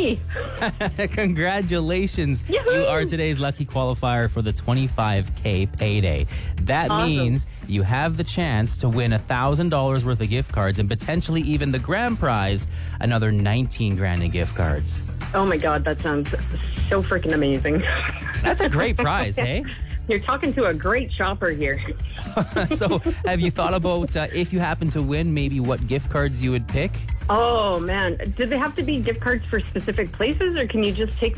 me. Congratulations. Yahoo! You are today's lucky qualifier for the $25K payday. That Awesome. means you have the chance to win $1,000 worth of gift cards and potentially even the grand prize, another 19 grand in gift cards. Oh my God, that sounds so freaking amazing. That's a great prize, hey? You're talking to a great shopper here. So have you thought about, if you happen to win, maybe what gift cards you would pick? Oh man, do they have to be gift cards for specific places, or can you just take